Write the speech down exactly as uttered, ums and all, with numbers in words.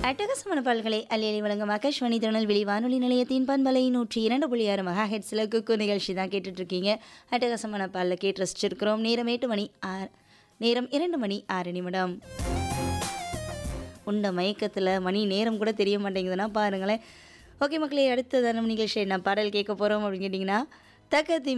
அட்டகாசமான பால்களை அள்ளி வழங்கும் ஆகாஷ்வாணி திருநெல்வேலி வானொலி நிலையத்தின் பண்பலை நூற்றி இரண்டு புள்ளி ஆறு மகா ஹெட்ஸில் குக்கு நிகழ்ச்சி தான் கேட்டுட்டு இருக்கீங்க. அட்டகாசமான பாலில் கேட்டு ரசிச்சிருக்கிறோம். நேரம் எட்டு மணி ஆறு நேரம் இரண்டு மணி ஆறு நிமிடம். உண்ட மயக்கத்தில் மணி நேரம் கூட தெரிய மாட்டேங்குதுன்னா பாருங்களேன். ஓகே மக்களே, அடுத்தது நம்ம நிகழ்ச்சி என்ன பாடல் கேட்க போகிறோம் அப்படின்னு கேட்டிங்கன்னா, தக்க